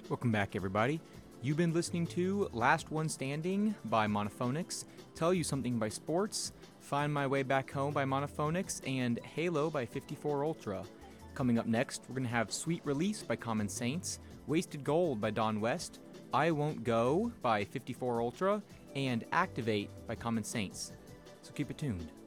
Welcome back, everybody. You've been listening to Last One Standing by Monophonics, Tell You Something by Sports, Find My Way Back Home by Monophonics, and Halo by 54 Ultra. Coming up next, we're going to have Sweet Release by Common Saints, Wasted Gold by Don West, I Won't Go by 54 Ultra, and Activate by Common Saints. So keep it tuned.